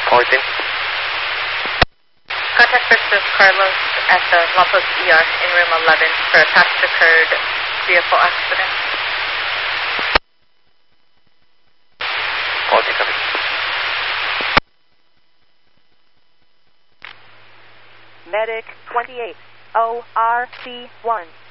Quality. Contact First of Carlos at the Lampos ER in room 11 for a past occurred vehicle accident. Quality, copy. Medic 28, ORC1.